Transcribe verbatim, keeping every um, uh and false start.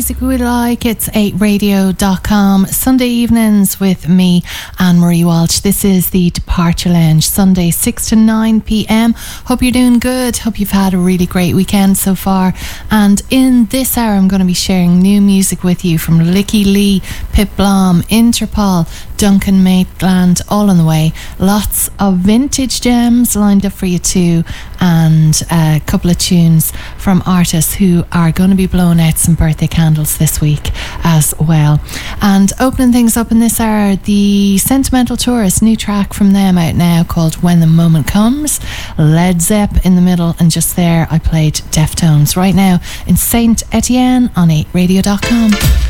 music we like. It's eight radio dot com. Sunday evenings with me, Anne-Marie Walsh. This is the Departure Lounge, Sunday six to nine p.m. Hope you're doing good. Hope you've had a really great weekend so far. And in this hour, I'm going to be sharing new music with you from Licky Lee, Pip Blom, Interpol, Duncan Maitland, all on the way. Lots of vintage gems lined up for you too, and a couple of tunes from artists who are going to be blowing out some birthday candles this week as well. And opening things up in this hour, the Sentimental Tourist, new track from them out now called When the Moment Comes. Led Zepp in the middle, and just there I played Deftones. Right now in Saint Etienne on eight radio dot com.